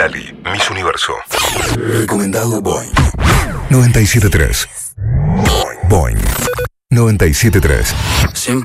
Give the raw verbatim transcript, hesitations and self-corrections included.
Lali, Miss Universo. Recomendado Boing. noventa y siete punto tres. Boing. noventa y siete punto tres.